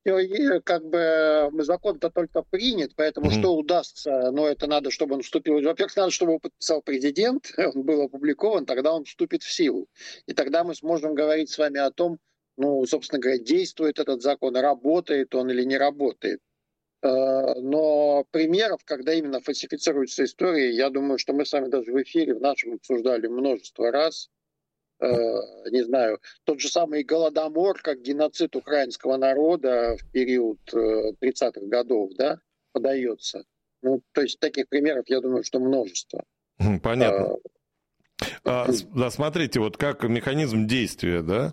как бы закон-то только принят, поэтому Мгм. что удастся, но это надо, чтобы он вступил. Во-первых, надо, чтобы его подписал президент, он был опубликован, тогда он вступит в силу. И тогда мы сможем говорить с вами о том, ну, собственно говоря, действует этот закон, работает он или не работает. Но примеров, когда именно фальсифицируются истории, я думаю, что мы с вами даже в эфире в нашем обсуждали множество раз. Не знаю, тот же самый Голодомор, как геноцид украинского народа в период 30-х годов, да, подается. Ну, то есть таких примеров, я думаю, что множество. Понятно. Да, смотрите, вот как механизм действия, да?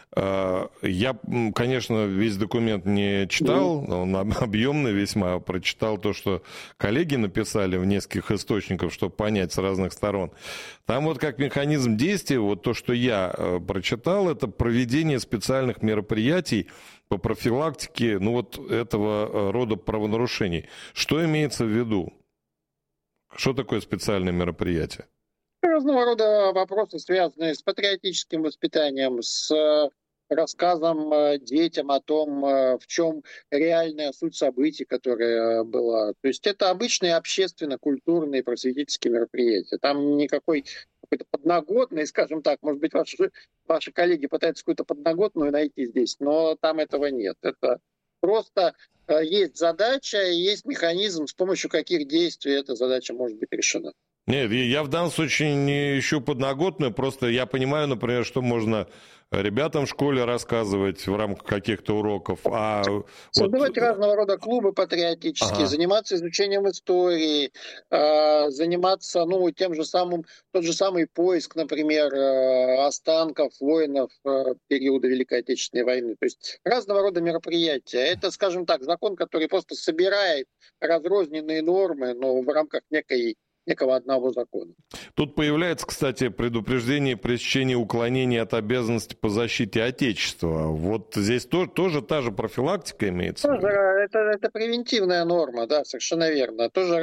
Я, конечно, весь документ не читал, он объемный весьма, прочитал то, что коллеги написали в нескольких источниках, чтобы понять с разных сторон. Там вот как механизм действия, вот то, что я прочитал, это проведение специальных мероприятий по профилактике, ну вот этого рода правонарушений. Что имеется в виду? Что такое специальное мероприятие? Разного рода вопросы, связанные с патриотическим воспитанием, с рассказом детям о том, в чем реальная суть событий, которая была. То есть это обычные общественно-культурные просветительские мероприятия. Там никакой какой-то подноготный, скажем так, может быть, ваши коллеги пытаются какую-то подноготную найти здесь, но там этого нет. Это просто есть задача и есть механизм, с помощью каких действий эта задача может быть решена. Нет, я в данном случае не ищу подноготную, просто я понимаю, например, что можно ребятам в школе рассказывать в рамках каких-то уроков, а вот... Создавать разного рода клубы патриотические, Ага. заниматься изучением истории, заниматься, ну, тот же самый поиск, например, останков воинов периода Великой Отечественной войны. То есть разного рода мероприятия. Это, скажем так, закон, который просто собирает разрозненные нормы, но в рамках некого одного закона. Тут появляется, кстати, предупреждение пресечения уклонения от обязанности по защите Отечества. Вот здесь тоже та же профилактика имеется в Тоже, виду? это превентивная норма, да, совершенно верно. Тоже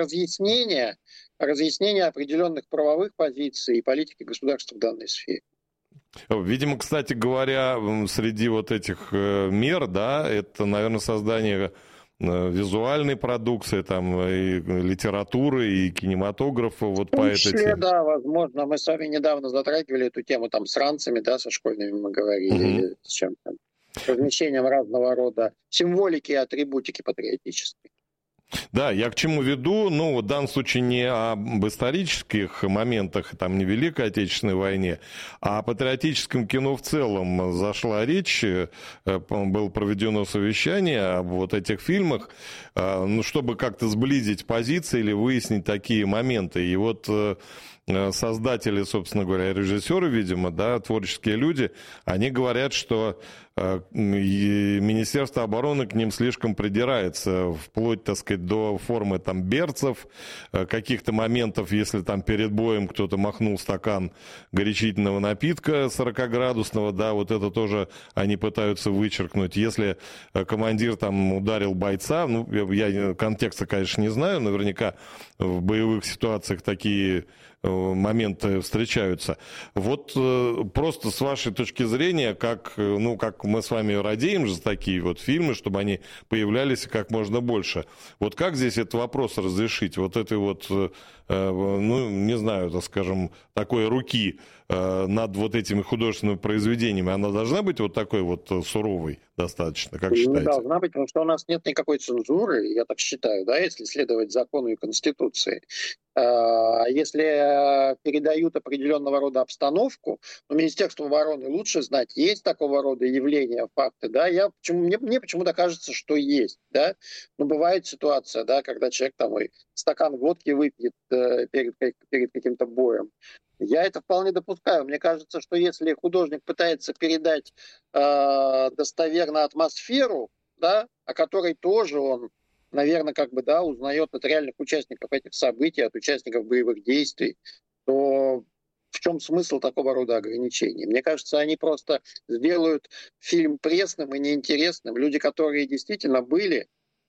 разъяснение определенных правовых позиций и политики государства в данной сфере. Видимо, кстати говоря, среди вот этих мер, да, это, наверное, создание визуальной продукции, там, и литературы, и кинематографа, вот В по том этой числе, теме. да, возможно, мы с вами недавно затрагивали эту тему там с ранцами, да, со школьными мы говорили, Мгм. или с чем там, размещением разного рода символики и атрибутики патриотической. Да, я к чему веду, ну, в данном случае не об исторических моментах, там, не Великой Отечественной войне, а о патриотическом кино в целом зашла речь, было проведено совещание об вот этих фильмах, ну, чтобы как-то сблизить позиции или выяснить такие моменты. И вот создатели, собственно говоря, режиссеры, видимо, да, творческие люди, они говорят, что Министерство обороны к ним слишком придирается, вплоть, так сказать, до формы там берцев, каких-то моментов, если там перед боем кто-то махнул стакан горячительного напитка 40-градусного, да, вот это тоже они пытаются вычеркнуть. Если командир там ударил бойца, ну, я контекста, конечно, не знаю, наверняка в боевых ситуациях такие моменты встречаются. Вот просто с вашей точки зрения, как мы с вами радеем за такие вот фильмы, чтобы они появлялись как можно больше. Вот как здесь этот вопрос разрешить? Вот этой вот, ну, не знаю, так скажем, такой руки над вот этими художественными произведениями, она должна быть вот такой вот суровой достаточно, как Не считаете? должна быть, потому что у нас нет никакой цензуры, я так считаю, да, если следовать закону и Конституции. Если передают определенного рода обстановку, ну, Министерству обороны лучше знать, есть такого рода явления, факты, да, мне почему-то кажется, что есть, да, но бывает ситуация, да, когда человек там и стакан водки выпьет перед каким-то боем. Я это вполне допускаю. Мне кажется, что если художник пытается передать достоверно атмосферу, да, о которой тоже он, наверное, как бы, да, узнает от реальных участников этих событий, от участников боевых действий, то в чем смысл такого рода ограничений? Мне кажется, они просто сделают фильм пресным и неинтересным. Люди, которые действительно были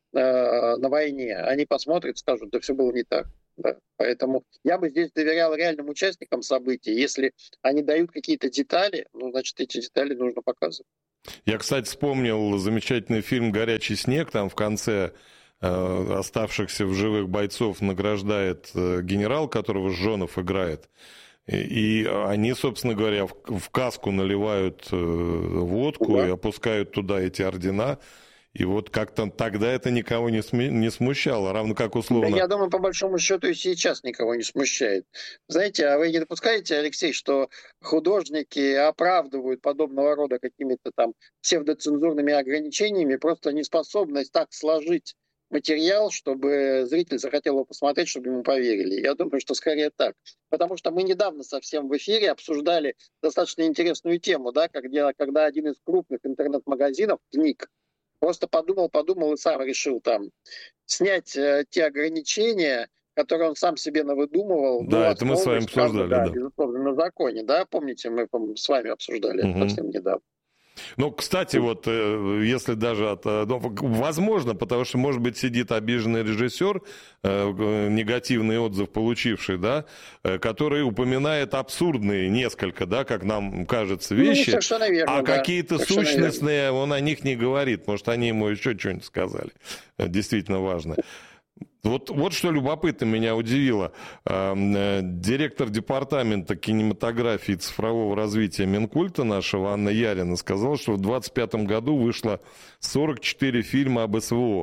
на войне, они посмотрят, скажут, да все было не так. Да. Поэтому я бы здесь доверял реальным участникам событий. Если они дают какие-то детали, ну, значит, эти детали нужно показывать. Я, кстати, вспомнил замечательный фильм «Горячий снег». Там в конце оставшихся в живых бойцов награждает генерал, которого Жжонов играет. И они, собственно говоря, в каску наливают водку и опускают туда эти ордена. И вот как-то тогда это никого не смущало, равно как условно... Да, я думаю, по большому счету и сейчас никого не смущает. Знаете, а вы не допускаете, Алексей, что художники оправдывают подобного рода какими-то там псевдоцензурными ограничениями просто неспособность так сложить материал, чтобы зритель захотел его посмотреть, чтобы ему поверили? Я думаю, что скорее так. Потому что мы недавно совсем в эфире обсуждали достаточно интересную тему, да, когда один из крупных интернет-магазинов книг просто подумал и сам решил там снять те ограничения, которые он сам себе навыдумывал, ну, Да, это мы с вами основываясь, правда, обсуждали, да, да. безусловно, на законе, да, помните, мы с вами обсуждали это совсем недавно. Ну, кстати, вот если даже возможно, потому что, может быть, сидит обиженный режиссер, негативный отзыв получивший, да, который упоминает абсурдные несколько, да, как нам кажется, вещи, Верно, а да, какие-то сущностные он о них не говорит. Может, они ему еще что-нибудь сказали. Действительно важно. Вот что любопытно меня удивило. Директор департамента кинематографии и цифрового развития Минкульта нашего Анна Ярина сказала, что в 2025 году вышло 44 фильма об СВО.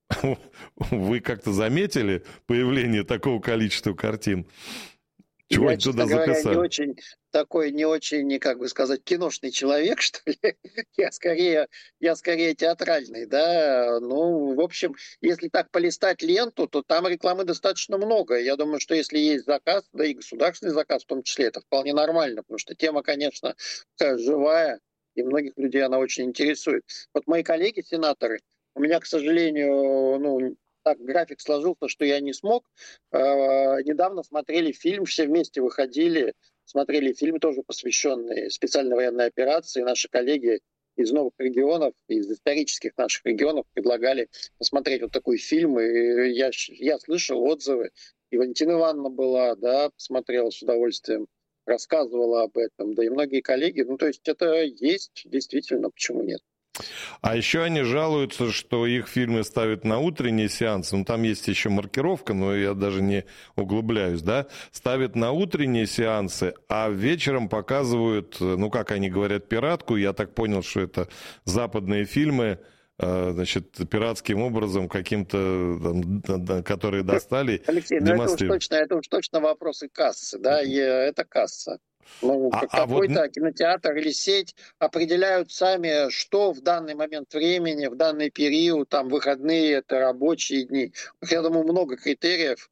Вы как-то заметили появление такого количества картин? Чего Я, они туда честно говоря, записали? не очень, как бы сказать, киношный человек, что ли. Я скорее театральный, да. Ну, в общем, если так полистать ленту, то там рекламы достаточно много. Я думаю, что если есть заказ, да и государственный заказ в том числе, это вполне нормально, потому что тема, конечно, такая живая, и многих людей она очень интересует. Вот мои коллеги-сенаторы, у меня, к сожалению, ну, так график сложился, что я не смог. Недавно смотрели фильм, все вместе выходили, смотрели фильм, тоже посвященный специальной военной операции. Наши коллеги из новых регионов, из исторических наших регионов предлагали посмотреть вот такой фильм. И я слышал отзывы. И Валентина Ивановна была, да, посмотрела с удовольствием, рассказывала об этом. Да и многие коллеги. Ну, то есть это есть, действительно, почему нет? А еще они жалуются, что их фильмы ставят на утренний сеанс. Ну, там есть еще маркировка, но я даже не углубляюсь, да. Ставят на утренние сеансы, а вечером показывают, ну, как они говорят, пиратку. Я так понял, что это западные фильмы, значит, пиратским образом каким-то, которые достали, Алексей, ну демонстрируют. это уж точно вопросы кассы, да, и это касса. Ну, Вот какой-то кинотеатр или сеть определяют сами, что в данный момент времени, в данный период, там, выходные, это рабочие дни. Я думаю, много критериев,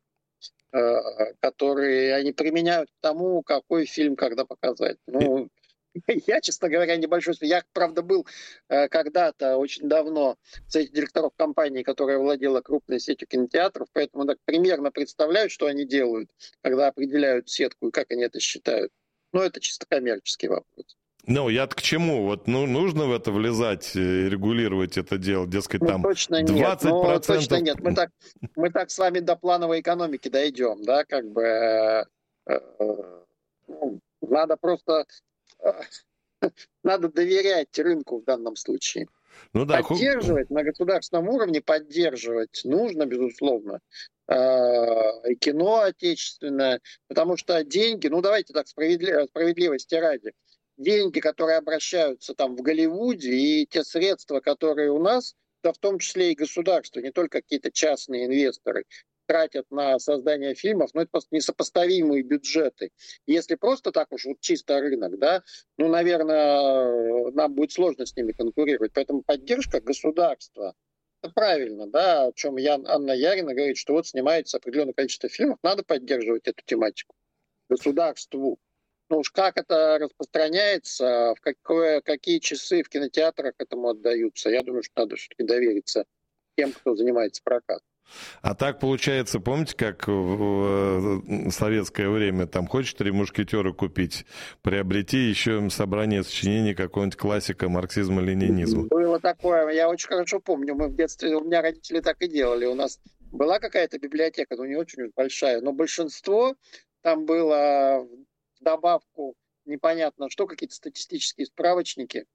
которые они применяют к тому, какой фильм когда показать. Ну, я, честно говоря, небольшой... Я, правда, был когда-то, очень давно, среди директоров компании, которая владела крупной сетью кинотеатров, поэтому так примерно представляю, что они делают, когда определяют сетку и как они это считают. Но это чисто коммерческий вопрос. ну, я-то к чему? Вот, ну, нужно в это влезать и регулировать это дело, дескать, Ну, там точно нет. 20%... Точно нет. Мы так с вами до плановой экономики дойдем, да, как бы... ну, надо просто... надо доверять рынку в данном случае. Ну да, Поддерживать на государственном уровне, поддерживать нужно, безусловно, и кино отечественное, потому что деньги, ну давайте так, справедливости ради, деньги, которые обращаются там в Голливуде, и те средства, которые у нас, да в том числе и государство, не только какие-то частные инвесторы, тратят на создание фильмов, но это просто несопоставимые бюджеты. Если просто так уж вот чисто рынок, да, ну, наверное, нам будет сложно с ними конкурировать. Поэтому поддержка государства, это правильно, да, о чем Анна Ярина говорит, что вот снимается определенное количество фильмов, надо поддерживать эту тематику государству. Ну уж как это распространяется, какие часы в кинотеатрах этому отдаются, я думаю, что надо все-таки довериться тем, кто занимается прокатом. А так получается, помните, как в советское время, там, хочешь 3 мушкетера купить, приобрети еще собрание сочинений какого-нибудь классика марксизма-ленинизма. Было такое, я очень хорошо помню, мы в детстве, у меня родители так и делали, у нас была какая-то библиотека, но не очень большая, но большинство там было в добавку непонятно что, какие-то статистические справочники,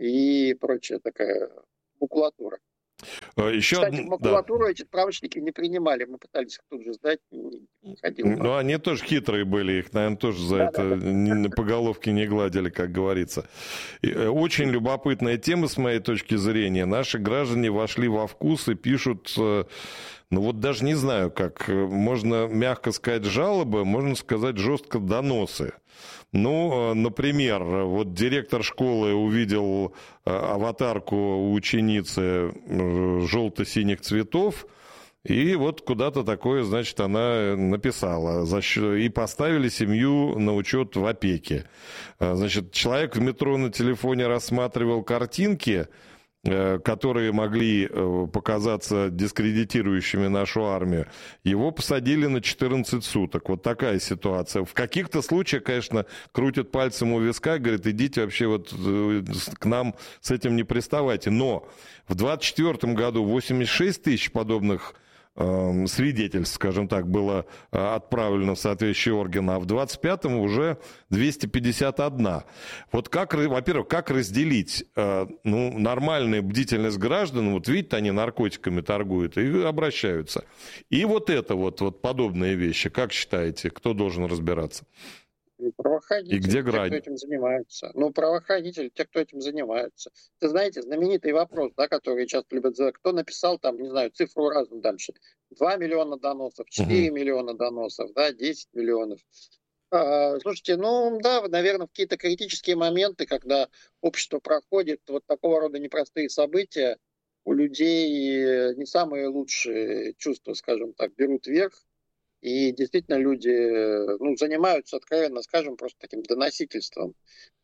и прочая такая макулатура. Еще Кстати, в макулатуру да. эти справочники не принимали. Мы пытались их тут же сдать, не ходил. Ну, они тоже хитрые были, их, наверное, тоже за это по головке не гладили, как говорится. Очень любопытная тема, с моей точки зрения. Наши граждане вошли во вкус и пишут, ну вот даже не знаю, как можно мягко сказать жалобы, можно сказать жестко доносы. Ну, например, вот директор школы увидел аватарку у ученицы желто-синих цветов, и вот куда-то такое, значит, она написала. И поставили семью на учет в опеке. Значит, человек в метро на телефоне рассматривал картинки, которые могли показаться дискредитирующими нашу армию, его посадили на 14 суток. Вот такая ситуация. В каких-то случаях, конечно, крутят пальцем у виска, говорят, идите вообще вот к нам с этим не приставайте. Но в 2024 году 86 тысяч подобных свидетельств, скажем так, было отправлено в соответствующие органы, а в 25-м уже 251. Вот как, во-первых, как разделить нормальную бдительность граждан, вот видите, они наркотиками торгуют и обращаются, и вот это вот подобные вещи, как считаете, кто должен разбираться? Правоохранители, и где грань? те, кто этим занимаются. Ну, правоохранители, те, кто этим занимаются. Ты знаете, знаменитый вопрос, да, который часто любят задать, кто написал там, не знаю, цифру разную дальше. 2 миллиона доносов, 4 миллиона доносов, да, 10 миллионов. Слушайте, ну да, наверное, в какие-то критические моменты, когда общество проходит вот такого рода непростые события, у людей не самые лучшие чувства, скажем так, берут верх. И действительно люди занимаются, откровенно скажем, просто таким доносительством.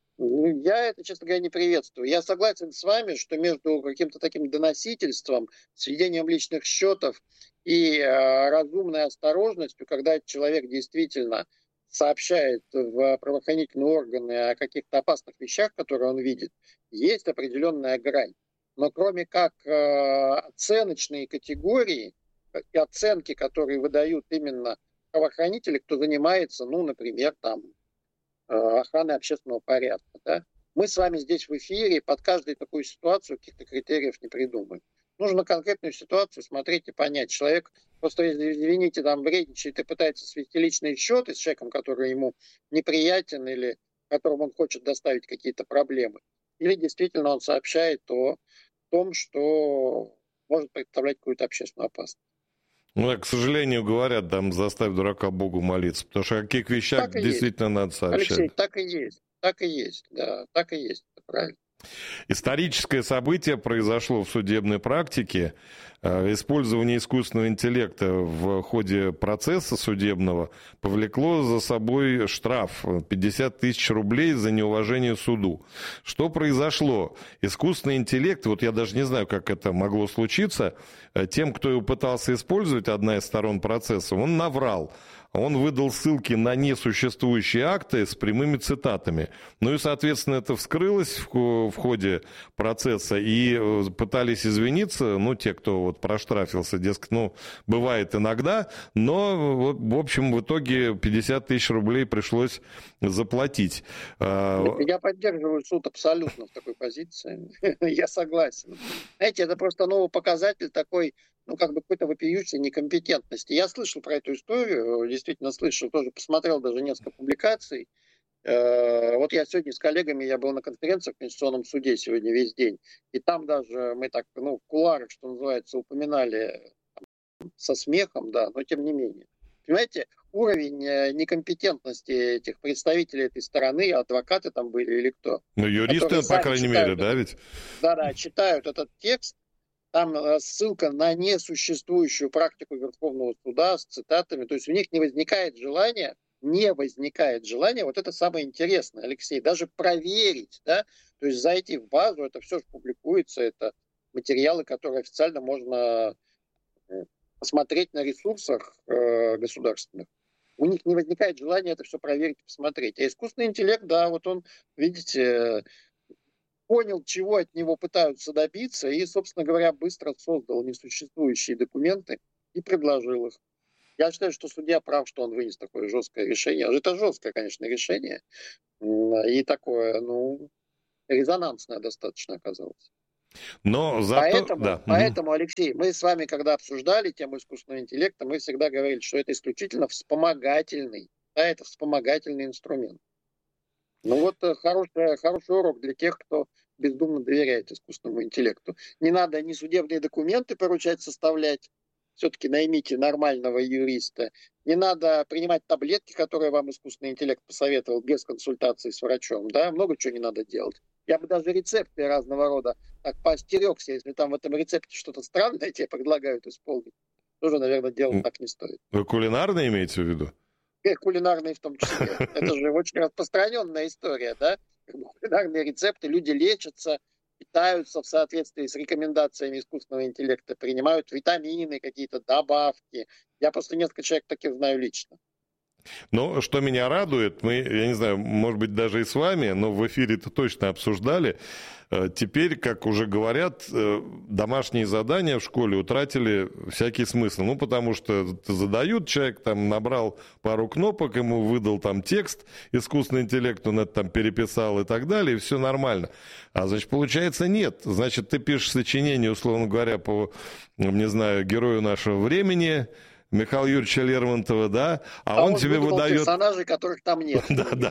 Я это, честно говоря, не приветствую. Я согласен с вами, что между каким-то таким доносительством, сведением личных счетов и разумной осторожностью, когда человек действительно сообщает в правоохранительные органы о каких-то опасных вещах, которые он видит, есть определенная грань. Но кроме как оценочные категории, и оценки, которые выдают именно правоохранители, кто занимается, например, там, охраной общественного порядка. Да? Мы с вами здесь в эфире под каждую такую ситуацию каких-то критериев не придумаем. Нужно конкретную ситуацию смотреть и понять. Человек просто, извините, там вредничает и пытается свести личные счеты с человеком, который ему неприятен или которому он хочет доставить какие-то проблемы. Или действительно он сообщает о том, что может представлять какую-то общественную опасность. Ну, к сожалению, говорят, там заставь дурака Богу молиться, потому что о каких вещах действительно надо сообщать. Алексей, так и есть, да, так и есть, это правильно. Историческое событие произошло в судебной практике. Использование искусственного интеллекта в ходе процесса судебного повлекло за собой штраф 50 тысяч рублей за неуважение суду. Что произошло? Искусственный интеллект, вот я даже не знаю, как это могло случиться, тем, кто его пытался использовать, одна из сторон процесса, он наврал. Он выдал ссылки на несуществующие акты с прямыми цитатами. Ну и, соответственно, это вскрылось в ходе процесса, и пытались извиниться, те, кто вот проштрафился, дескать, бывает иногда, но, в общем, в итоге 50 тысяч рублей пришлось заплатить. Я поддерживаю суд абсолютно в такой позиции. Я согласен. Знаете, это просто новый показатель такой, какой-то вопиющей некомпетентности. Я слышал про эту историю, действительно слышал, тоже посмотрел даже несколько публикаций. Вот я сегодня с коллегами, я был на конференции в Конституционном суде сегодня весь день, и там даже мы так, в кулуарах, что называется, упоминали со смехом, да, но тем не менее. Понимаете, уровень некомпетентности этих представителей этой стороны, адвокаты там были или кто? Юристы, по крайней мере, да, ведь? Да, читают этот текст, там ссылка на несуществующую практику Верховного суда с цитатами, то есть у них не возникает желания, вот это самое интересное, Алексей, даже проверить, да, то есть зайти в базу, это все же публикуется, это материалы, которые официально можно посмотреть на ресурсах государственных. У них не возникает желания это все проверить, посмотреть. А искусственный интеллект, да, вот он, видите, понял, чего от него пытаются добиться, и, собственно говоря, быстро создал несуществующие документы и предложил их. Я считаю, что судья прав, что он вынес такое жесткое решение. Это жесткое, конечно, решение. И такое, резонансная достаточно оказалась. Но зато... Поэтому, Алексей, мы с вами, когда обсуждали тему искусственного интеллекта, мы всегда говорили, что это исключительно вспомогательный, да, это вспомогательный инструмент. Ну вот хороший урок для тех, кто бездумно доверяет искусственному интеллекту. Не надо ни судебные документы поручать составлять, все-таки наймите нормального юриста. Не надо принимать таблетки, которые вам искусственный интеллект посоветовал без консультации с врачом. Да? Много чего не надо делать. Я бы даже рецепты разного рода так поостерегся, если там в этом рецепте что-то странное тебе предлагают исполнить. Тоже, наверное, делать так не стоит. Вы кулинарное имеете в виду? Кулинарные в том числе. Это же очень распространенная история, да? Кулинарные рецепты, люди лечатся, питаются в соответствии с рекомендациями искусственного интеллекта, принимают витамины, какие-то добавки. Я просто несколько человек таких знаю лично. Но что меня радует, я не знаю, может быть, даже и с вами, но в эфире это точно обсуждали. Теперь, как уже говорят, домашние задания в школе утратили всякий смысл. Ну, потому что задают, человек там набрал пару кнопок, ему выдал там текст, искусственный интеллект, он это там переписал и так далее, и все нормально. А значит, получается, нет. Значит, ты пишешь сочинение, условно говоря, по, не знаю, герою нашего времени, Михаила Юрьевича Лермонтова, да, а он тебе выдает... персонажей, которых там нет. Да.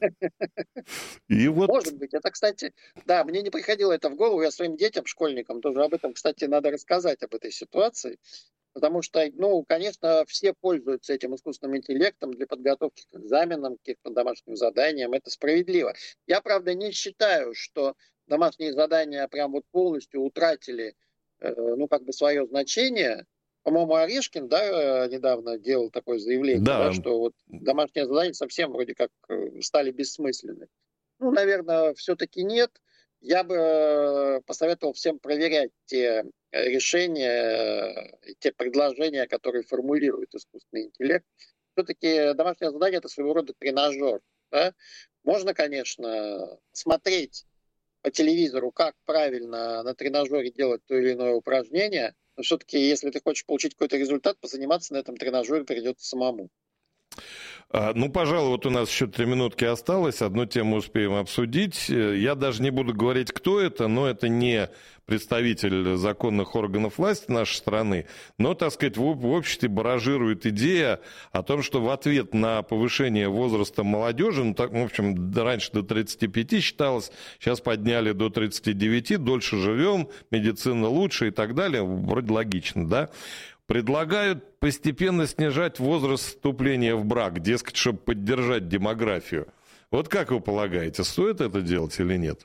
И вот... Может быть. Это, кстати, да, мне не приходило это в голову. Я своим детям, школьникам тоже об этом, кстати, надо рассказать об этой ситуации. Потому что, ну, конечно, все пользуются этим искусственным интеллектом для подготовки к экзаменам, к каким-то домашним заданиям. Это справедливо. Я, правда, не считаю, что домашние задания прям вот полностью утратили, ну, как бы свое значение. По-моему, Орешкин, да, недавно делал такое заявление, да, что вот домашние задания совсем вроде как стали бессмысленны. Ну, наверное, все-таки нет. Я бы посоветовал всем проверять те решения, те предложения, которые формулирует искусственный интеллект. Все-таки домашнее задание – это своего рода тренажер. Да? Можно, конечно, смотреть по телевизору, как правильно на тренажере делать то или иное упражнение, но все-таки, если ты хочешь получить какой-то результат, позаниматься на этом тренажере придется самому. Ну, пожалуй, вот у нас еще 3 минутки осталось, одну тему успеем обсудить. Я даже не буду говорить, кто это, но это не представитель законных органов власти нашей страны, но, так сказать, в обществе баражирует идея о том, что в ответ на повышение возраста молодежи, ну, так, в общем, раньше до 35 считалось, сейчас подняли до 39, дольше живем, медицина лучше и так далее, вроде логично, да? Предлагают постепенно снижать возраст вступления в брак, дескать, чтобы поддержать демографию. Вот как вы полагаете, стоит это делать или нет?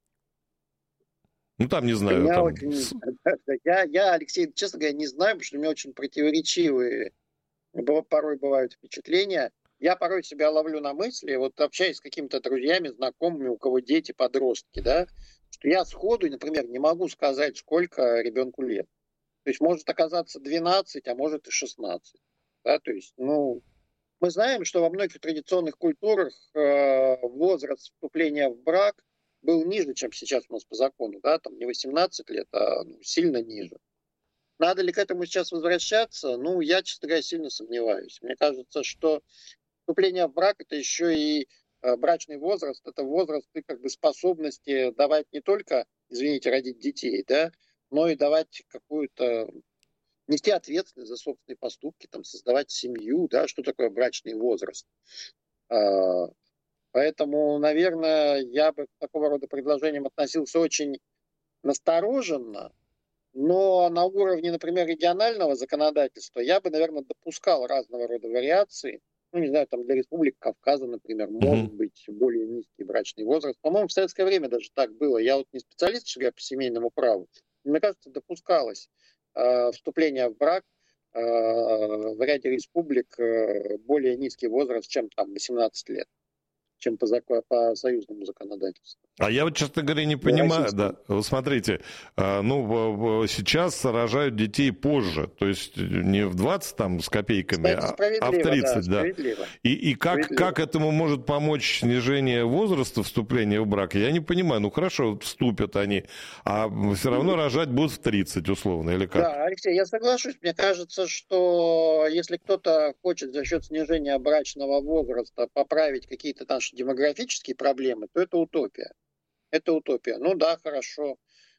Ну, там, не знаю. Я, Алексей, честно говоря, не знаю, потому что у меня очень противоречивые порой бывают впечатления. Я порой себя ловлю на мысли, вот общаясь с какими-то друзьями, знакомыми, у кого дети, подростки, да, что я сходу, например, не могу сказать, сколько ребенку лет. То есть может оказаться 12, а может и 16. Да? То есть, ну, мы знаем, что во многих традиционных культурах возраст вступления в брак был ниже, чем сейчас у нас по закону. Да? Там не 18 лет, а сильно ниже. Надо ли к этому сейчас возвращаться? Ну, я, честно говоря, сильно сомневаюсь. Мне кажется, что вступление в брак – это еще и брачный возраст, это возраст как бы способности давать не только, извините, родить детей, да, но и давать какую-то, нести ответственность за собственные поступки, там, создавать семью, да, что такое брачный возраст. Поэтому, наверное, я бы к такого рода предложениям относился очень настороженно, но на уровне, например, регионального законодательства я бы, наверное, допускал разного рода вариации. Ну, не знаю, там для Республики Кавказа, например, может быть более низкий брачный возраст. По-моему, в советское время даже так было. Я вот не специалист, что говоря, по семейному праву. Мне кажется, допускалось вступление в брак в ряде республик более низкий возраст, чем там 18 лет, чем по союзному законодательству. А я вот, честно говоря, не понимаю, да, вот смотрите, ну, сейчас рожают детей позже, то есть не в 20 там с копейками, а в 30, да. И как этому может помочь снижение возраста вступления в брак, я не понимаю. Ну, хорошо, вступят они, а все равно рожать будут в 30, условно, или как? Да, Алексей, я соглашусь. Мне кажется, что если кто-то хочет за счет снижения брачного возраста поправить какие-то наши демографические проблемы, то это утопия. Это утопия. Ну да, хорошо.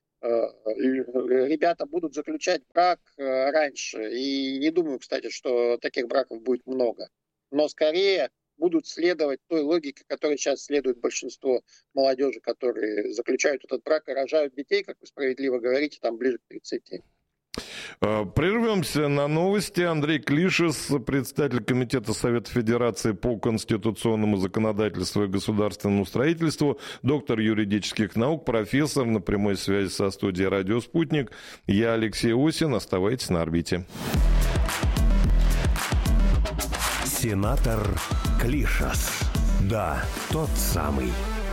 Ребята будут заключать брак раньше. И не думаю, кстати, что таких браков будет много. Но скорее будут следовать той логике, которой сейчас следует большинство молодежи, которые заключают этот брак и рожают детей, как вы справедливо говорите, там ближе к 30. Прервемся на новости. Андрей Клишес, председатель Комитета Совета Федерации по конституционному законодательству и государственному строительству, доктор юридических наук, профессор, на прямой связи со студией «Радио Спутник». Я Алексей Осин. Оставайтесь на орбите. Сенатор Клишес. Да, тот самый.